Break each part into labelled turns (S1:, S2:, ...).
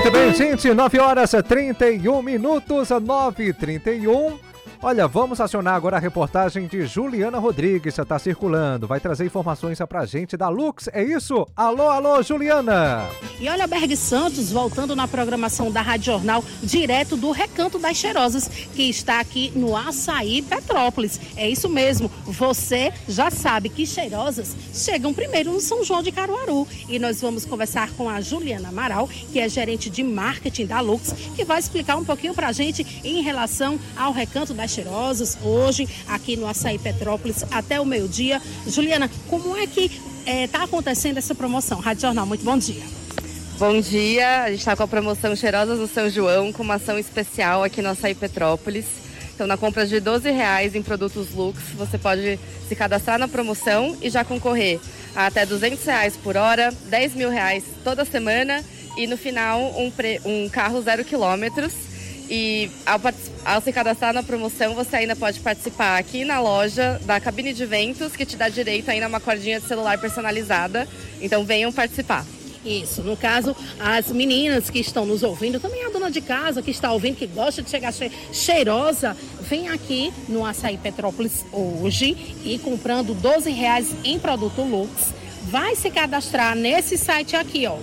S1: Muito bem, gente, 9h31, 9h31. Olha, vamos acionar agora a reportagem de Juliana Rodrigues, está circulando, vai trazer informações pra gente da Lux, é isso? Alô, alô, Juliana!
S2: E olha, Berg Santos, voltando na programação da Rádio Jornal, direto do Recanto das Cheirosas, que está aqui no Açaí Petrópolis. É isso mesmo, você já sabe que Cheirosas chegam primeiro no São João de Caruaru. E nós vamos conversar com a Juliana Amaral, que é gerente de marketing da Lux, que vai explicar um pouquinho pra gente em relação ao Recanto das Cheirosas, hoje aqui no Açaí Petrópolis, até o meio-dia. Juliana, como é que está acontecendo essa promoção? Rádio Jornal, muito bom dia.
S3: Bom dia, a gente está com a promoção Cheirosas no São João, com uma ação especial aqui no Açaí Petrópolis. Então, na compra de R$12 em produtos Lux, você pode se cadastrar na promoção e já concorrer a até R$200 por hora, R$10 mil toda semana e no final um carro 0 km. E ao se cadastrar na promoção, você ainda pode participar aqui na loja da cabine de eventos, que te dá direito ainda a uma cordinha de celular personalizada. Então venham participar.
S2: Isso, no caso, as meninas que estão nos ouvindo, também a dona de casa que está ouvindo, que gosta de chegar cheirosa, vem aqui no Açaí Petrópolis hoje e comprando R$12 em produto Lux, vai se cadastrar nesse site aqui, ó,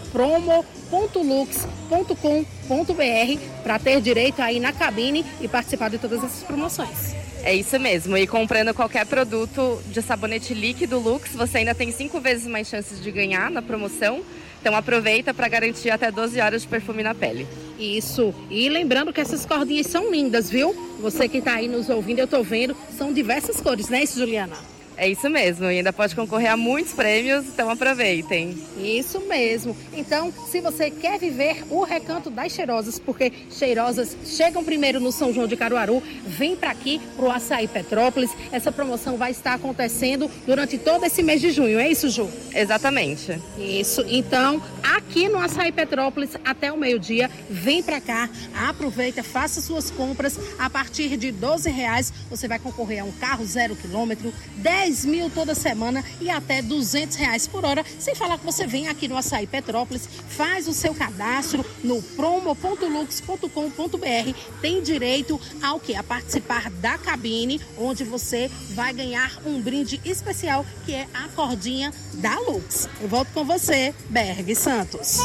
S2: promo.lux.com.br, para ter direito aí na cabine e participar de todas essas promoções.
S3: É isso mesmo, e comprando qualquer produto de sabonete líquido Lux, você ainda tem 5 vezes mais chances de ganhar na promoção. Então aproveita para garantir até 12 horas de perfume na pele.
S2: Isso, e lembrando que essas cordinhas são lindas, viu? Você que está aí nos ouvindo, eu tô vendo, são diversas cores, não é isso, Juliana?
S3: É isso mesmo, e ainda pode concorrer a muitos prêmios, então aproveitem.
S2: Isso mesmo. Então, se você quer viver o Recanto das Cheirosas, porque Cheirosas chegam primeiro no São João de Caruaru, vem para aqui, pro Açaí Petrópolis. Essa promoção vai estar acontecendo durante todo esse mês de junho, é isso, Ju?
S3: Exatamente.
S2: Isso, então, aqui no Açaí Petrópolis, até o meio-dia, vem para cá, aproveita, faça suas compras. A partir de R$12, você vai concorrer a um carro 0 km, 10 mil toda semana e até R$200 por hora, sem falar que você vem aqui no Açaí Petrópolis, faz o seu cadastro no promo.lux.com.br, tem direito ao quê? A participar da cabine, onde você vai ganhar um brinde especial, que é a cordinha da Lux. Eu volto com você, Berg Santos.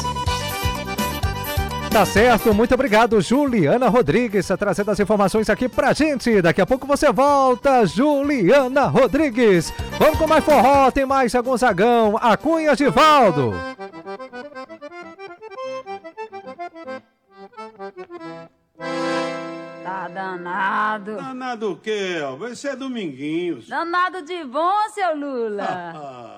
S1: Tá certo, muito obrigado, Juliana Rodrigues, trazendo as informações aqui pra gente. Daqui a pouco você volta, Juliana Rodrigues. Vamos com mais forró, tem mais Gonzagão, a Cunha Givaldo.
S4: Tá danado.
S5: Danado o quê? Vai ser Dominguinhos.
S4: Danado de bom, seu Lula.